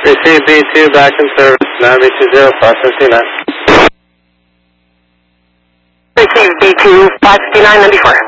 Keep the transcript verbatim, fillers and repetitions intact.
Receive B two back in service, nine B two zero five fifty-nine. Receive B two five fifty-nine ninety-four.